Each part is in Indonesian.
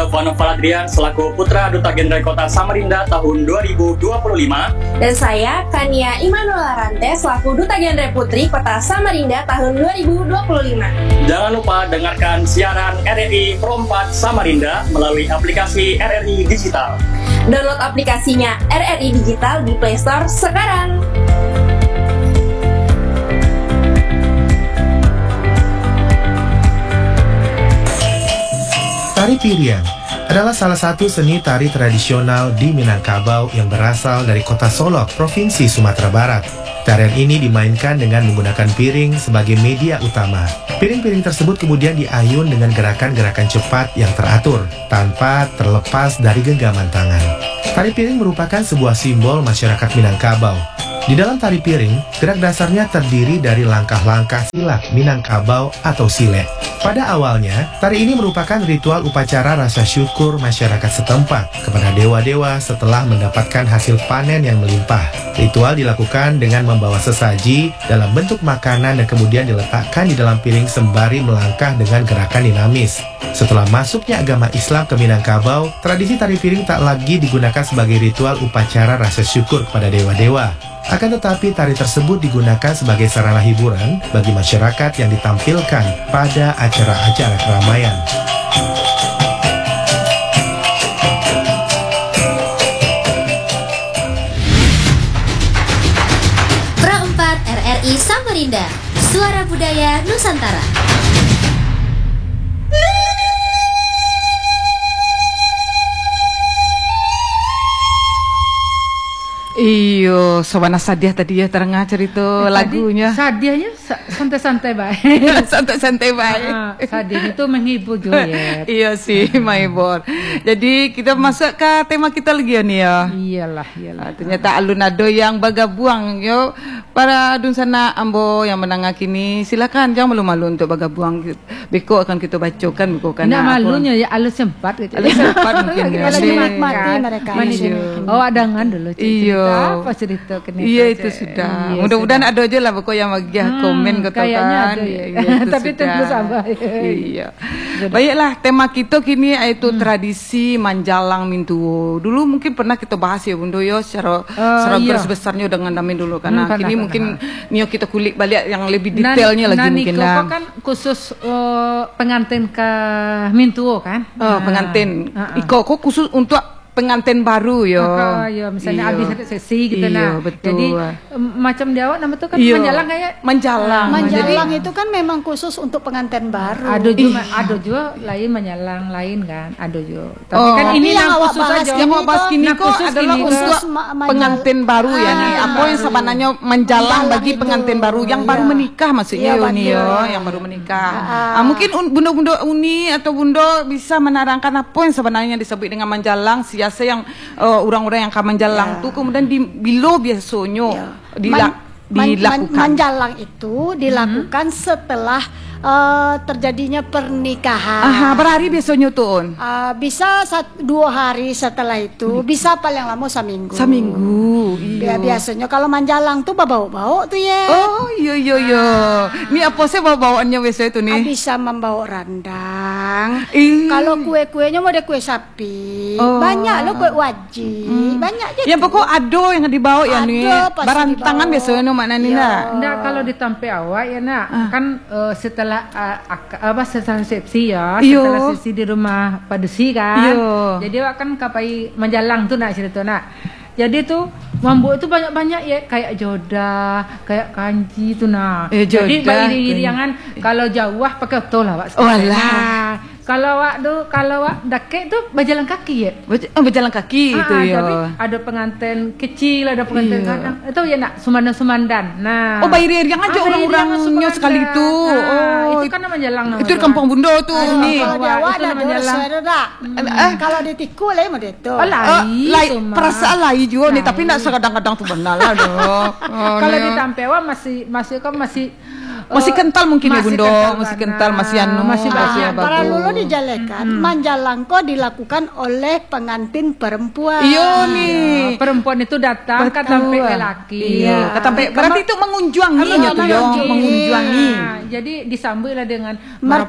Vano Faladrian selaku Putra Duta Genre Kota Samarinda tahun 2025. Dan saya Kania Imanuela Rante selaku Duta Genre Putri Kota Samarinda tahun 2025. Jangan lupa dengarkan siaran RRI Pro 4 Samarinda melalui aplikasi RRI Digital. Download aplikasinya RRI Digital di Play Store sekarang. Tari Piring adalah salah satu seni tari tradisional di Minangkabau yang berasal dari kota Solok, Provinsi Sumatera Barat. Tarian ini dimainkan dengan menggunakan piring sebagai media utama. Piring-piring tersebut kemudian diayun dengan gerakan-gerakan cepat yang teratur, tanpa terlepas dari genggaman tangan. Tari piring merupakan sebuah simbol masyarakat Minangkabau. Di dalam tari piring, gerak dasarnya terdiri dari langkah-langkah silat Minangkabau atau silek. Pada awalnya, tari ini merupakan ritual upacara rasa syukur masyarakat setempat kepada dewa-dewa setelah mendapatkan hasil panen yang melimpah. Ritual dilakukan dengan membawa sesaji dalam bentuk makanan dan kemudian diletakkan di dalam piring sembari melangkah dengan gerakan dinamis. Setelah masuknya agama Islam ke Minangkabau, tradisi tari piring tak lagi digunakan sebagai ritual upacara rasa syukur kepada dewa-dewa. Akan tetapi tari tersebut digunakan sebagai sarana hiburan bagi masyarakat yang ditampilkan pada acara-acara keramaian. Pro 4 RRI Samarinda, Suara Budaya Nusantara. Iyo, Sobana Sadiah tadi ya terengah cerita lagunya. Sadiahnya santai-santai baik. Santai-santai baik. Sadiahnya itu menghibur Juliet. Iya sih, Maibor. Jadi kita masuk ke tema kita lagi ya nih ya. Iyalah. Ternyata alun ado yang bagabuang yo. Para adun sana ambo yang menengah kini silakan jangan malu-malu untuk bagabuang. Beko akan kita bacakan beko kan. Nggak malunya ya alus sempat gitu. Alus sempat mungkin ya. Lagi mati mereka. Oh adangan dulu. Iya. Apa cerita kena? Iya itu sudah. Iya, mudah-mudahan ada aja lah pokok yang bagi komen kata kayaknya kan. ada ya. Iya, Tapi sudah. tunggu sabar. Iya. Baiklah, tema kita kini yaitu tradisi Manjalang Mintuwo. Dulu mungkin pernah kita bahas ya Bundo yo secara iya. besarnya dengan Damin dulu karena Pernah, kini pernah. mungkin Nio kita kulik balik yang lebih detailnya lagi mungkin Niko kan khusus pengantin ke Mintuwo kan? pengantin. Iko kok khusus untuk pengantin baru yo. Ya, misalnya habis sesi gitu iya, nah. betul. Jadi macam di awak nama tuh kan Iya. Manjalang kayak Manjalang. Manjalang itu kan memang khusus untuk pengantin baru. ada juga lain Manjalang lain kan. Ada juga. Tapi Oh. kan ini Yang yang awak khusus bahas aja. Yang mau bahas kini Nah, kok khusus adalah ini, untuk khusus pengantin baru ya nih. Apa yang sebenarnya Manjalang bagi itu. pengantin baru yang baru Iya. menikah maksudnya Iya, Uni betul. yo, yang baru menikah. Mungkin bunda-bunda Uni atau Bundo bisa menerangkan apa yang sebenarnya disebut dengan Manjalang, siasa yang orang-orang yang ke Manjalang tuh kemudian di bilo biasanya dilakukan. Manjalang itu dilakukan setelah terjadinya pernikahan. Aha, berhari biasanya tuh On? Bisa 2 hari setelah itu, bisa paling lama seminggu. Seminggu. Iya. Biasanya kalau Manjalang tuh bau-bau tuh ya. Oh iya. Ini apa sih bawa-bawaannya biasa itu nih? Bisa membawa randang. Ih. Kalau kue-kuenya mau ada kue sapi. Oh. Banyak loh kue wajib. Banyak aja. Ya pokok ado yang dibawa ya Ado nih. pasti Barantangan dibawa. biasanya makna nih Iya. nah. Enggak kalau ditampe awak ya nak kan setelah setelah resepsi ya Iyo. setelah resepsi di rumah Padesi kan. Iyo. Jadi awak kan kapai Manjalang tuh nak cerita nak. Jadi tuh mambu itu banyak-banyak ya kayak joda, kayak kanji tuh nah. Jadi joda, iring-iringan kalau jauh pakai oto lah Wak. Oh, alah. Kalau wak dake tuh berjalan kaki ya. Berjalan kaki itu ya. Tapi ada pengantin kecil, ada pengantin Iya. kadang. Itu ya nak sumandan-sumandan. Nah. Oh, bayar yang aja orang-orangnya sekali itu. Oh, itu kan nama Manjalang namanya. Itu di Kampung Bundo tuh nih. Kalau di awak itu ada Manjalang. Kalau di Tiku lah mau itu. Oh, lain. Perasaan lain juga nih, tapi enggak kadang-kadang tuh benar lah dong. Kalau di Tampewa masih Masih kental mungkin ya Bundo, masih kental, masih anu, masih banyak. Para lulu dijalekan, manjalangko dilakukan oleh pengantin perempuan. Iya nih. Perempuan itu datang ke tampil lelaki. Iya, ketampe berarti itu mengunjungi gitu ya, mengunjungi. Nah, jadi disambutlah dengan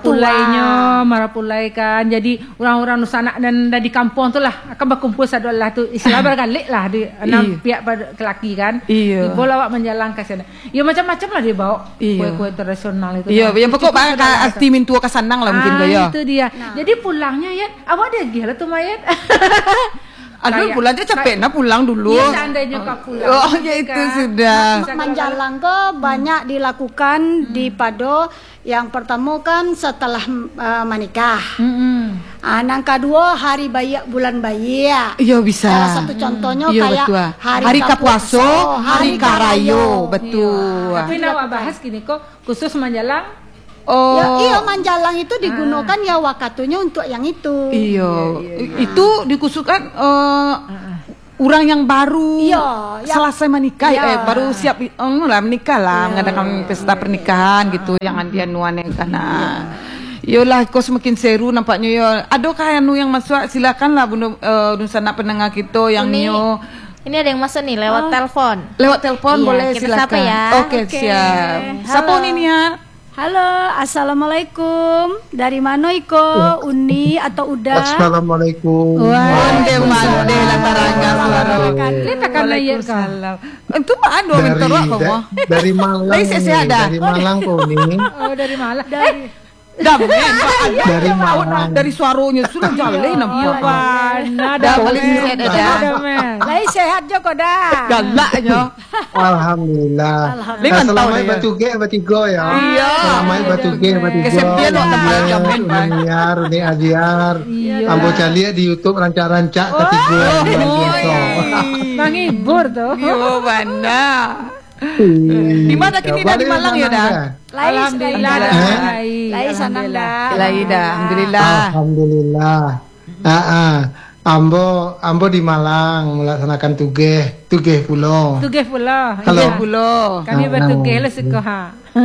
marapulai kan. Jadi orang-orang Nusana dan di kampung tu lah akan berkumpul sadulah tu istilah berkali lah di enam pihak lelaki kan. Iya. Dibawa awak menjalan ke sana. Ya macam-macam lah dibawa. Kue-kue tradisional itu. Iya, yang pokok arti mintua kesanang lah mungkin kaya. Itu dia. Jadi pulangnya ya, awak ada gila tuh Mayat. Aduh, pulangnya capek nah pulang dulu. Iya, seandainya kau pulang. Oh, ya itu sudah. Manjalangko banyak dilakukan di Pado. Yang pertama kan setelah menikah. Yang kedua hari bayi bulan bayi. Iya bisa. Salah satu contohnya Iya, kayak betul. hari Kapuaso, hari Karayo, betul. Tapi nak bahas gini kok khusus Manjalang. Oh. Iya Manjalang itu digunakan ya wakatunya untuk yang itu. Iya. Itu dikhususkan orang yang baru selesai menikah baru siap lah menikah lah, mengadakan pesta pernikahan gitu, jangan dia nuane karena yolah kau semakin seru nampaknya yo. Ada kayak anu yang masuk, silakanlah Bunda Nusana pendengar kita yang nyo. Ini ada yang masuk nih lewat telepon. Lewat telepon Iya, boleh kita silakan. sapa ya. Oke, siap. Siapa ini ya? Halo, assalamualaikum. Dari mana Iko? Uni atau udah? Assalamualaikum. Mande lantaranga suara. Kita kan layar kan. Itu mah ada mentor kamu. Dari Malang. Dari Malang kok ini. Oh, dari Malang. Damen, Dari Malang. dari suaranya sudah jalan nampak. Mana Damen, Lai sehat jo koda. galaknya. Alhamdulillah. Dengan Selamat tahun batuge batigo ya. Iya. Selamat batuge batigo. Kesepian lo tempat jamin, Pak. Niar, ni ajiar. Ambo cali di YouTube rancak-rancak ketiga. menghibur tuh. Yo banda. Di mana kini dah di Malang ya dah? Alhamdulillah. Lai sanang dah. Alhamdulillah. Alhamdulillah. Ambo di Malang melaksanakan tugeh pulau. Tugeh pula. Kalau Pulau. Kami bertugeh lah suka ha.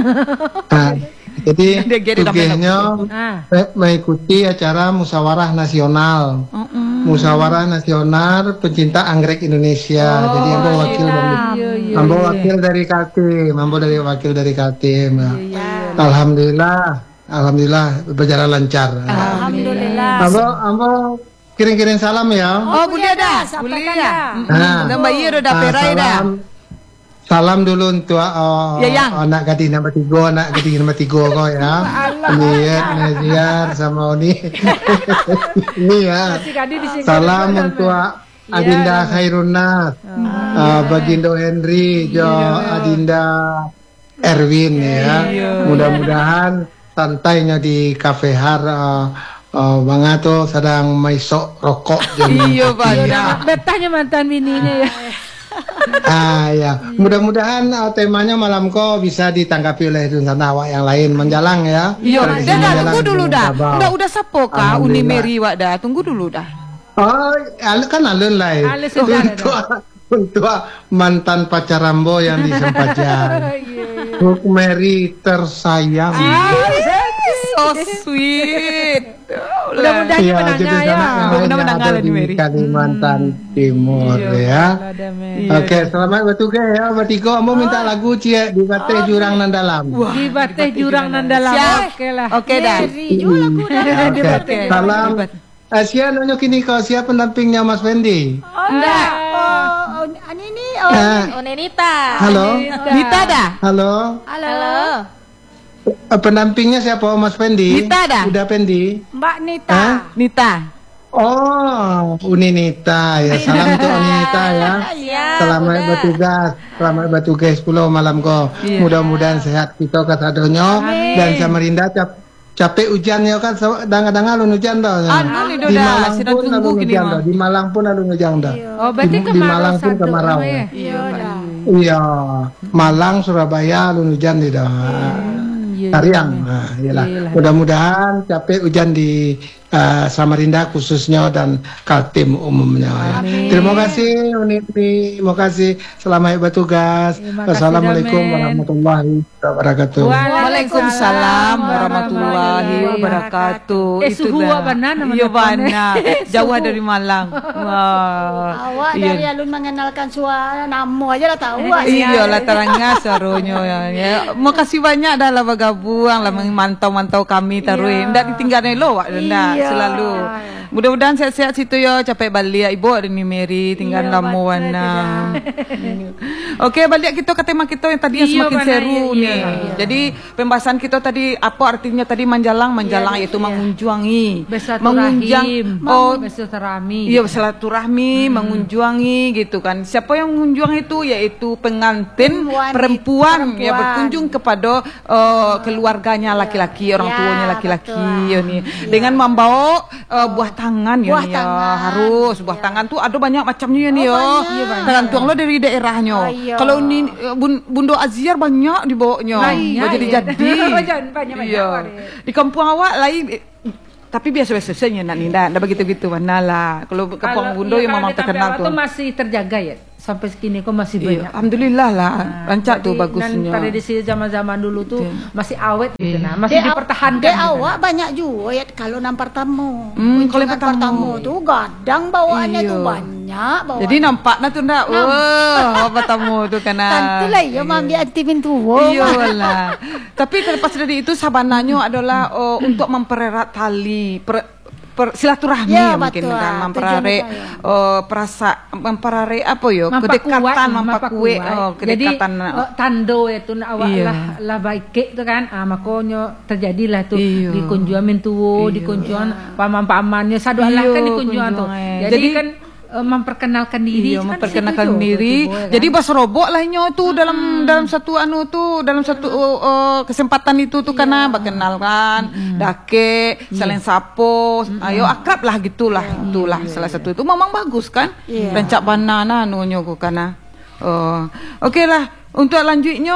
Jadi Dia gede tugehnya mengikuti acara musyawarah nasional. Musyawarah nasional pencinta anggrek Indonesia. Jadi ambo wakil dari Kaltim. Ambo dari wakil dari Kaltim. Alhamdulillah berjalan lancar. Alhamdulillah. Ambo kirim-kirim salam ya. Oh, boleh dah. Boleh dah. Dah bayi dah perai dah. Salam dulu untuk Yang. anak gadis nombor 3 kau ya. Lihat Naziar sama Oni. Ini ya. Salam untuk Adinda Khairunnas, Bagindo Henry, Jo Adinda Erwin ya. Mudah-mudahan santainya di Cafe Har Bang Ato sedang maisok rokok. Iya banyak. Betahnya mantan bininya ya. Ya. Mudah-mudahan temanya malam kok bisa ditanggapi oleh Nusana awak yang lain menjalang ya. Iya, dah tunggu dulu dah. Udah sapo kah Uni Alhamdulillah. Mary wak dah. Tunggu dulu dah. Oh, kan alun lain. Untuk mantan pacar Rambo yang di Sempajan. Buk Mary tersayang. So sweet. Mudah-mudahan Iya, menangnya jadi ya. sana yang Mudah-mudahan ada di di Mary. Kalimantan Timur ya. Oke, selamat bertugas ya. Bertiga, Ambo minta lagu Cie di Bate Jurang Nan Dalam. Di Bate Jurang nan dalam. Siap. Oke lah. Oke dah. Oke. Salam. Sia nonyo kini kau siapa pendampingnya Mas Fendi? Enggak. Ini Nenita. Halo. Nita dah. Halo. Halo. Pendampingnya siapa Mas Fendi? Nita dah. Udah Fendi. Mbak Nita. Nita. Oh, Uni Nita ya. Salam untuk Uni Nita ya. Selamat bertugas. Selamat bertugas 10 malam kok. Mudah-mudahan sehat kita kasadonyo dan Samarinda capek hujannya kan dangan-dangan alun hujan dah. Di Malang pun alun hujan dah. Di Malang pun alun hujan dah. Oh, berarti Di Malang pun kemarau. Iya. Malang Surabaya alun hujan tidak. Tariang. Nah, iyalah. Mudah-mudahan capek hujan di Samarinda khususnya dan Kaltim umumnya. Terima kasih Uniti, terima kasih. Selamat bertugas. Wassalamualaikum warahmatullahi wabarakatuh. Waalaikumsalam warahmatullahi wabarakatuh. Suhu benar nama Iya benar. Jauh dari Malang. Awak dari alun mengenalkan suara namo aja lah tahu. Iya lah terangnya sarunya ya. Makasih banyak dah lah bergabung lah memantau-mantau kami taruh. Ndak ditinggalin lo wak ndak selalu. Mudah-mudahan sehat-sehat situ yo, capek balik ya ibu ada ni Mary tinggal lama wana. Okey, balik kita ke tema kita yang tadi yang semakin seru ni. Jadi pembahasan kita tadi apa artinya tadi menjalang iaitu mengunjungi, bersilaturahmi. Iya, bersilaturahmi, mengunjungi gitu kan. Siapa yang mengunjungi itu yaitu pengantin perempuan yang berkunjung kepada keluarganya laki-laki, orang tuanya laki-laki ni dengan membawa buah tangan ya ni harus buah tangan tu ada banyak macamnya ni yo. Tergantung lo dari daerahnya. Kalau ni Bundo Aziar banyak dibawanya. Jadi banyak. Di kampung awak lain tapi biasa-biasa saja nak ninda, ndak begitu-gitu mana lah. Kalau kampung Bundo yang memang terkenal tu masih terjaga ya. Sampai segini kok masih banyak. Alhamdulillah lah. Rancak tu bagusnya. Dan tradisi zaman-zaman dulu tuh masih awet gitu nah. Masih dipertahankan. Awak banyak juga ya kalau nampar tamu. Kalau nampar tamu tuh gadang bawaannya tuh banyak bawaan. Jadi nampak nah tuh ndak. Apa tamu tuh kana. Tentu lah ya mambi antimin tuh. Iyalah. Tapi terlepas dari itu sabananya adalah untuk mempererat tali silaturahmi ya, mungkin kan memperare apa yo kedekatan memperkuat kedekatan. Jadi tando itu awak lah baik itu kan makonyo terjadilah tuh di kunjungan tuh di kunjungan paman-pamannya saduh lah kan di kunjungan tuh. Jadi kan memperkenalkan diri, memperkenalkan diri. Jadi bahasa robok lainnya tuh dalam satu dalam satu kesempatan itu tuh karena berkenalkan, dake, saling sapo, ayo akrab lah gitulah. Itulah salah satu itu memang bagus kan? Rancak banana nunyo karena. Okey lah. Untuk lanjutnya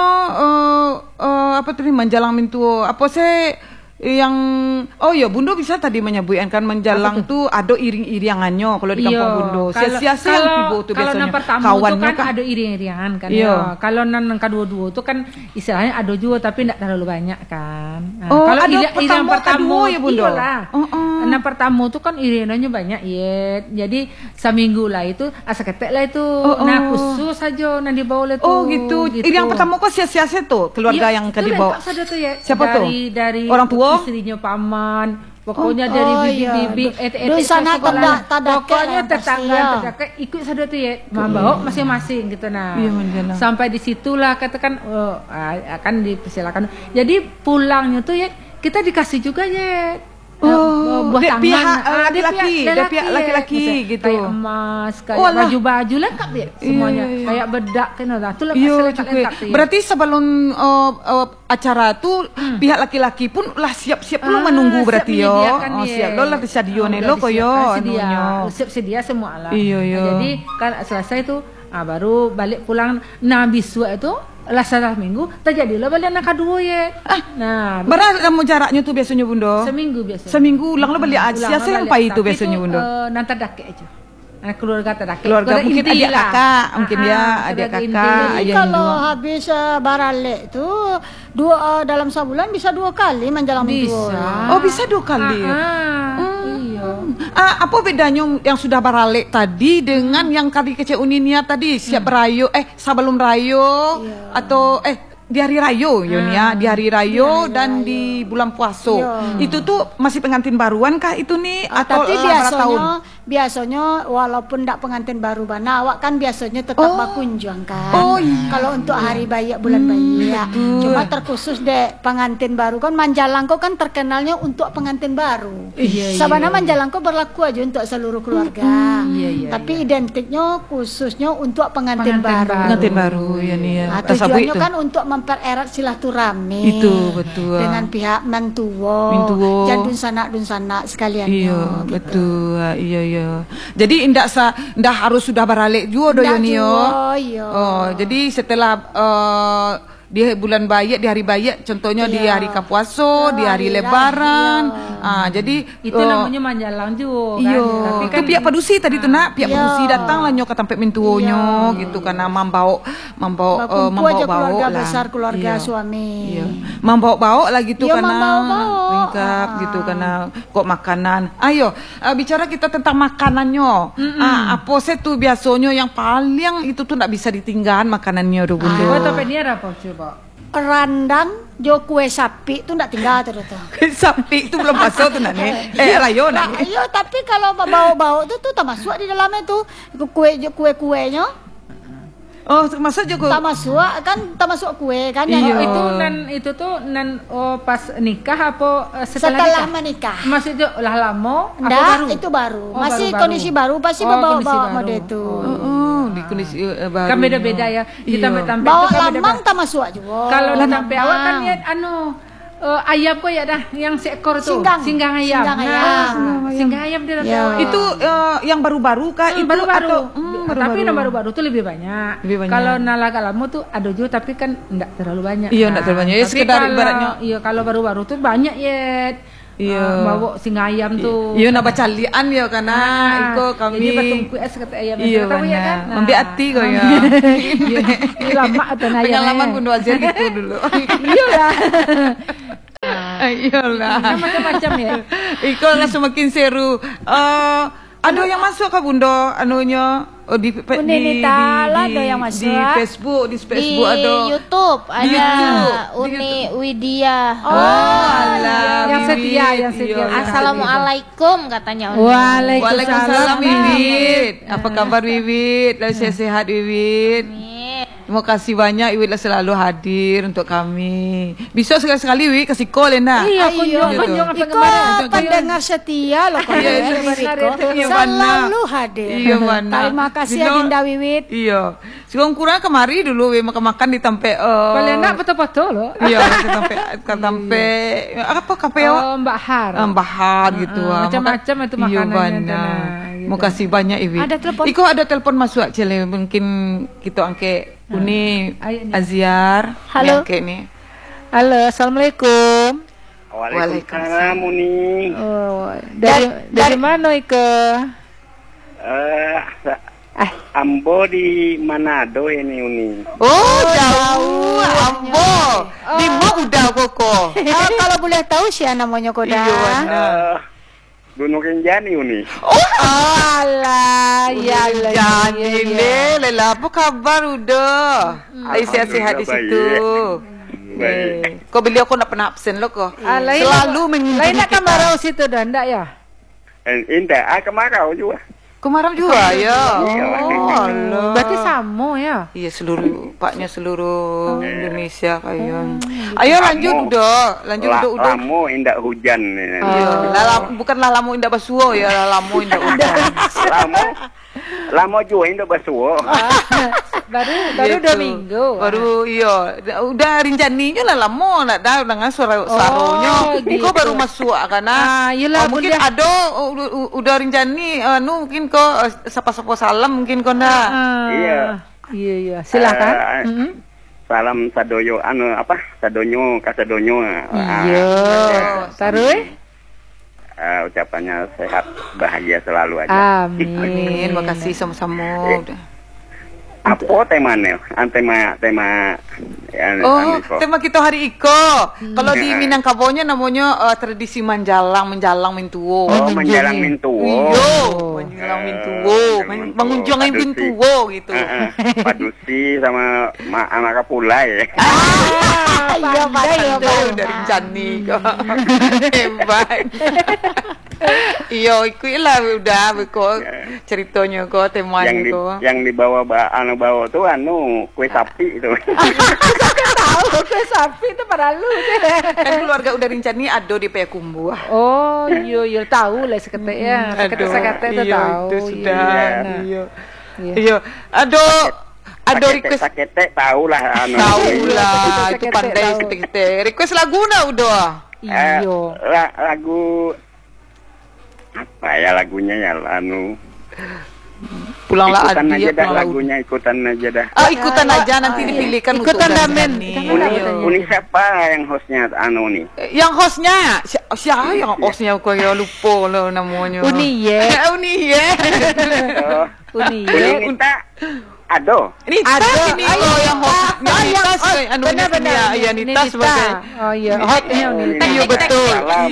apa tadi menjalang mintu apa saya yang Bundo bisa tadi menyebutkan kan menjalang tuh ada iring-iringannya kalau di kampung Bundo. Sia-sia yang tiba tuh biasanya kawannya kan ada iring-iringan kan ya. Kalau nan kedua-dua tuh kan istilahnya ada juga tapi tidak terlalu banyak kan. Kalau iring pertama ya Bundo. Nan pertama tuh kan iringannya banyak ya. Jadi seminggu lah itu asa ketek lah itu. Nah khusus saja nan dibawa lah tuh. Gitu. Iring pertama kok sia-sia tuh keluarga yang dibawa. Siapa tuh? Dari orang tua istrinya paman, pokoknya dari bibi-bibi, sana pokoknya tetangga ikut saja tuh ya, membawa masing-masing gitu nah. Sampai disitulah katakan akan dipersilakan. Jadi pulangnya tuh ya kita dikasih juga ya. Buah tangan pihak laki-laki gitu. Kayak emas, kayak baju-baju lengkap ya semuanya. Kayak bedak kan lah. Itu lengkap. Berarti sebelum acara tu pihak laki-laki pun lah siap-siap lu menunggu berarti yo. Siap lo lah disadione lo koyo siap sedia semua lah. Jadi kan selesai tu baru balik pulang bisu itu setelah minggu terjadilah balik anak kedua ya. Nah, berapa kamu jaraknya tuh biasanya Bundo? Seminggu biasa. Seminggu ulang lo balik aja. Siapa yang pai itu biasanya Bundo? Nanti dake aja. Keluarga terdake. Keluarga mungkin adik kakak, mungkin adik kakak. Kalau habis barale itu dalam sebulan bisa 2 kali menjalang bisa. Bisa 2 kali. Apa bedanya yang sudah barale tadi dengan yang kali kecil uninia tadi siap rayo sebelum rayo atau di hari rayo di hari rayo dan di bulan puasa itu tuh masih pengantin baruan kah itu nih atau tapi biasanya walaupun tidak pengantin baru bana awak kan biasanya tetap berkunjung kan kalau untuk hari bayi bulan bayi cuma terkhusus deh pengantin baru kan Manjalangko kan terkenalnya untuk pengantin baru sebenarnya Manjalangko berlaku aja untuk seluruh keluarga tapi identiknya khususnya untuk pengantin baru tujuannya kan untuk mempererat silaturahmi itu betul dengan pihak mentuo dan dun sanak sekalian betul jadi indak harus sudah baralik juga do yo. Jadi setelah di bulan Bayak, di hari Bayak, contohnya di hari Kapuaso, di hari Lebaran. Jadi itu namanya manjalang juga kan. Iya. Tapi Kan pihak padusi tadi tu nak, pihak padusi datang lah nyo ke tempat mintuonyo gitu karena membawa keluarga besar, keluarga suami. Iya. Membawa lah gitu Iya, karena membawa-bawa. lengkap gitu karena kok makanan. Ayo, bicara kita tentang makanannya. Apa sih tuh biasanya yang paling itu tuh ndak bisa ditinggalkan makanannya do Bunda. Coba topenya apa coba? Rendang, jo kue sapi itu ndak tinggal terus tuh. Sapi itu belum masuk tuh nani. Rayo nani. Iya, tapi kalau bau-bau itu tuh tak masuk di dalamnya tuh kue-kuenya. Oh, masuk juga. Tak masuk kan, tak masuk kue kan. Iya. Itu tuh pas nikah apa Setelah menikah. Maksudnya lah lama apa Nggak, baru? itu baru. Oh, Masih baru-baru. kondisi baru, pasti bawa-bawa mode itu. Di kondisi baru. Kan beda-beda ya. Kita tampil Bawa itu kan lambang beda-beda. tak masuk juga. Kalau tampil awak kan ya ayam kok ya dah yang seekor tuh. Singgang ayam. Singgang ayam dia tampil. Itu yang baru-baru kah? Itu baru-baru. atau Tapi yang baru-baru tuh lebih banyak. Kalau nalaga lama tuh ada juga tapi kan enggak terlalu banyak. Iya, enggak terlalu banyak. Ya Tapi sekedar kalau- ibaratnya. Iya, kalau baru-baru tuh banyak ya. Iya. Bawa singa ayam tuh. Iya, nak bacalian ya karena iko kami. Jadi betul es kata ayam. Iya, tahu ya kan. benar. Ambil hati kok ya. Ini lama atau ayam. Pengalaman Bunda Azir gitu dulu. Iyalah. Iyalah. Macam-macam ya. Iko lah semakin seru. Ada yang masuk ke Bunda anunya di Nita lah ada yang masuk. Di Facebook ada. YouTube Di ada YouTube. Uni Widya. alah. Yang Wiwit. setia, yang setia. Iya, Assalamualaikum katanya Uni. Waalaikumsalam Wiwit. Apa kabar Wiwit? Lalu sehat Wiwit. Terima kasih banyak Wiwit lah selalu hadir untuk kami. Bisa sekali-sekali Wiwit kasih call Lena. Iya, Gitu. kunjung apa Iko kemarin? pendengar setia loh Iya, iya, mana? selalu hadir. Iya, mana? Terima kasih Dino- Adinda Wiwit. Iya. Sekarang kurang kemari dulu we makan-makan di tempat Paling enak betul-betul loh. Iya, ke tempat apa kafe Mbak Har. Mbak Har gitu. Macam-macam itu makanannya. Iya, Tana, Mau kasih banyak Iwi. Ada telepon. Iko ada telepon masuk Cile, mungkin kita angke Uni Aziar. Halo. Angke nih. Halo, assalamualaikum. Waalaikumsalam Uni. Oh, dari mana Ike? Ambo di Manado ini Uni. Oh, jauh. Ambo. Di Mo udah koko. Kalau boleh tahu sih namanya Koda. Iya, mana? Gunung Rinjani Uni. Alah, ya Janji nih, Lela, apa kabar udah? Ayo sehat-sehat di situ. Baik. Kau beliau kau nak pernah absen lo kok. Selalu mengunjungi Lain nak kita. kemarau situ dah, enggak ya? Indah, kemarau juga. Kemarau juga ya. Iya. Oh, Allah. Berarti sama ya? Iya seluruh seluruh Indonesia kayak. Ayo lanjut udah, udah. Lamo indah hujan. Iya, bukanlah lamo indah basuo ya, lamo indah udah. Lamo juga indah basuo. Baru 2 minggu. Baru iya, udah rinjaninya lah lamo nak dah dengan sarunya. gitu. Kok baru masuk karena Yelah, mungkin Bunda. ada udah rinjani mungkin kok sapa-sapa salam mungkin kok ndak. Iya. Silakan. Salam sadoyo sadonyo kasadonyo. Iya. Taruh. Ucapannya sehat bahagia selalu aja. Amin. Amin, makasih sama-sama. Udah. Apa temanya? Tema Oh, tema kita hari Iko. Kalau di Minangkabonya namanya tradisi menjalang mintuo. Oh, menjalang mintuo. Iya, menjalang mintuo, mengunjungi mintuo gitu. Padusi sama anak kapulai. Iya, Aduh, dari Jani kok. Hebat. Iya, iku lah udah kok ceritanya kok temanya kok. Yang dibawa bawa tuh kue sapi itu. Tahu kue sapi itu pada lu. Kan keluarga udah rencani ada di Payakumbuh. Oh, iya tahu lah sekete ya. Sekete itu tahu. Itu sudah. Iya. Iya. Ada request Sakete tahu lah tahu lah itu Sakete pandai tahu. kita request lagu na udah. Iya. Lagu apa ya lagunya ya Pulanglah ikutan Adi aja dah pulanglah lagunya, ikutan aja dah. Ikutan aja nanti dipilihkan Ikutan untuk Damen. Uni siapa yang hostnya nih? Yang hostnya siapa yang hostnya aku ya lupa lo namanya. Uni ye. Uni Nita. Ado. Nita ini yang hostnya Nita benar-benar ya Nita sebagai hostnya Nita. Iya betul.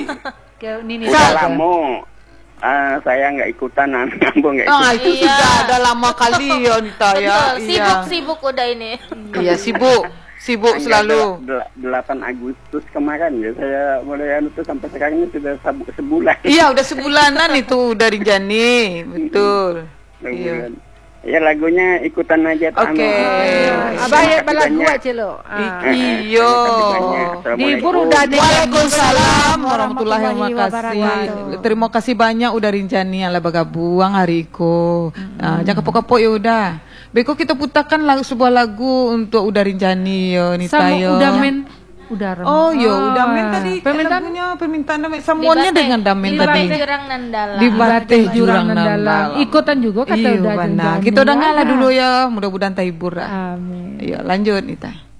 Salamu. Saya nggak ikutan, Ambo nggak ikutan. Itu sudah ada lama kali ya Nita ya. Sibuk udah ini. Iya sibuk selalu. 8 Agustus kemarin ya saya mulai itu sampai sekarang ini sudah sebulan. Iya udah sebulanan itu dari Jani, betul. Iya. Ya lagunya ikutan aja. Oke. Abang lagu aja lo. Iyo. Diburu udah. Waalaikumsalam warahmatullahi wabarakatuh. Terima kasih banyak udah rinjani ala bagabuang hariku. Nah, jangan kapok-kapok ya udah. Beko kita putarkan sebuah lagu untuk udah rinjani yo Nita yo. Udah men. Udah Oh yo, udah men tadi permintaan Damen semuanya dengan Damen tadi. Di Bateh Jurang Nandala. Ikutan juga kata udah. Kita udah ngalah dulu ya, mudah-mudahan terhibur. Amin. Iya, lanjut Nita.